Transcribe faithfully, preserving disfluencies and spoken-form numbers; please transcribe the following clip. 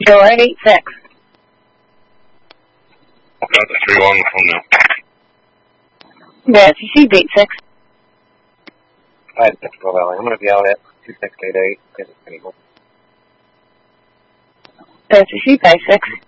zero eight six. Okay, the three one phone now. Yes, you see eight six. Alright, Central Valley. I'm going to be out at two six eight eight. Yes, you see five six.